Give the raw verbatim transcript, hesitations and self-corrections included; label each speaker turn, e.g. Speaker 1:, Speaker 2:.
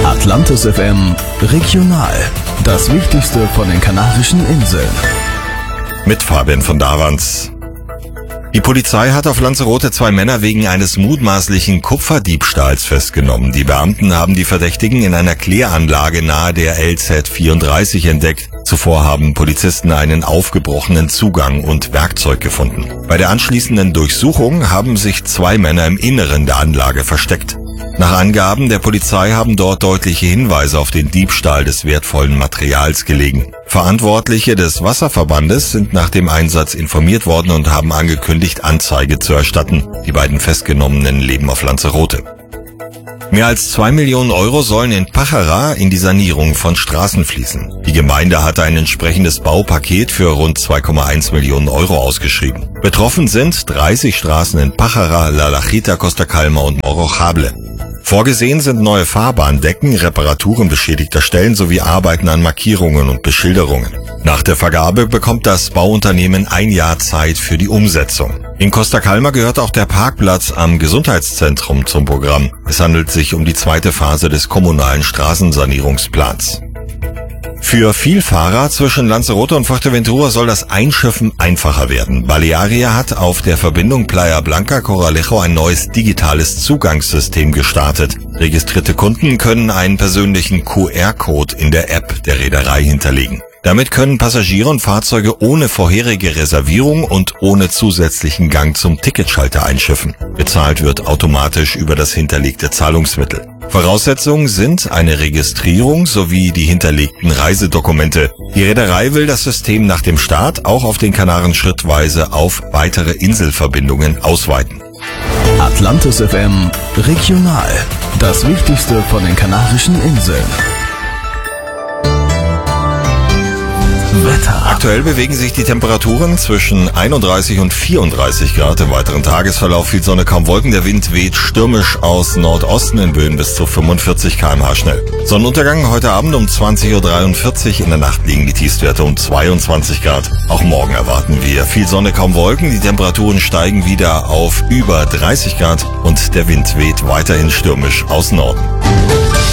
Speaker 1: Atlantis F M Regional. Das Wichtigste von den Kanarischen Inseln.
Speaker 2: Mit Fabian von Davans. Die Polizei hat auf Lanzarote zwei Männer wegen eines mutmaßlichen Kupferdiebstahls festgenommen. Die Beamten haben die Verdächtigen in einer Kläranlage nahe der L Z vierunddreißig entdeckt. Zuvor haben Polizisten einen aufgebrochenen Zugang und Werkzeug gefunden. Bei der anschließenden Durchsuchung haben sich zwei Männer im Inneren der Anlage versteckt. Nach Angaben der Polizei haben dort deutliche Hinweise auf den Diebstahl des wertvollen Materials gelegen. Verantwortliche des Wasserverbandes sind nach dem Einsatz informiert worden und haben angekündigt, Anzeige zu erstatten. Die beiden Festgenommenen leben auf Lanzarote. Mehr als zwei Millionen Euro sollen in Pájara in die Sanierung von Straßen fließen. Die Gemeinde hatte ein entsprechendes Baupaket für rund zwei Komma eins Millionen Euro ausgeschrieben. Betroffen sind dreißig Straßen in Pájara, La Lajita, Costa Calma und Morrojable. Vorgesehen sind neue Fahrbahndecken, Reparaturen beschädigter Stellen sowie Arbeiten an Markierungen und Beschilderungen. Nach der Vergabe bekommt das Bauunternehmen ein Jahr Zeit für die Umsetzung. In Costa Calma gehört auch der Parkplatz am Gesundheitszentrum zum Programm. Es handelt sich um die zweite Phase des kommunalen Straßensanierungsplans. Für Vielfahrer zwischen Lanzarote und Fuerteventura soll das Einschiffen einfacher werden. Balearia hat auf der Verbindung Playa Blanca-Corralejo ein neues digitales Zugangssystem gestartet. Registrierte Kunden können einen persönlichen Q R-Code in der App der Reederei hinterlegen. Damit können Passagiere und Fahrzeuge ohne vorherige Reservierung und ohne zusätzlichen Gang zum Ticketschalter einschiffen. Bezahlt wird automatisch über das hinterlegte Zahlungsmittel. Voraussetzungen sind eine Registrierung sowie die hinterlegten Reisedokumente. Die Reederei will das System nach dem Start auch auf den Kanaren schrittweise auf weitere Inselverbindungen ausweiten.
Speaker 1: Atlantis F M Regional. Das Wichtigste von den Kanarischen Inseln. Wetter.
Speaker 2: Aktuell bewegen sich die Temperaturen zwischen einunddreißig und vierunddreißig Grad. Im weiteren Tagesverlauf viel Sonne, kaum Wolken. Der Wind weht stürmisch aus Nordosten in Böen bis zu fünfundvierzig Kilometer pro Stunde schnell. Sonnenuntergang heute Abend um zwanzig Uhr dreiundvierzig. In der Nacht liegen die Tiefstwerte um zweiundzwanzig Grad. Auch morgen erwarten wir viel Sonne, kaum Wolken. Die Temperaturen steigen wieder auf über dreißig Grad und der Wind weht weiterhin stürmisch aus Norden.